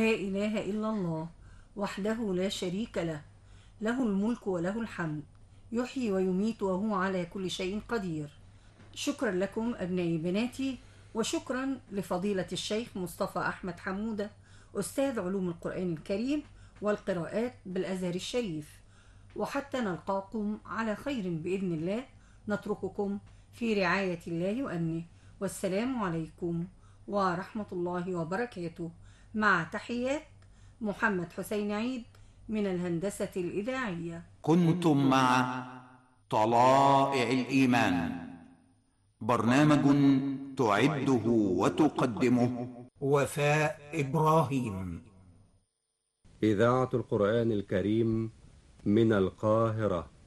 لا إله إلا الله وحده لا شريك له، له الملك وله الحمد، يحيي ويميت وهو على كل شيء قدير. شكرا لكم أبنائي بناتي، وشكرا لفضيلة الشيخ مصطفى أحمد حمودة، أستاذ علوم القرآن الكريم والقراءات بالأزهر الشريف. وحتى نلقاكم على خير بإذن الله، نترككم في رعاية الله وأمنه، والسلام عليكم ورحمة الله وبركاته، مع تحيات محمد حسين عيد من الهندسة الإذاعية. كنتم مع طلائع الإيمان، برنامج تعده وتقدمه وفاء إبراهيم. إذاعة القرآن الكريم من القاهرة.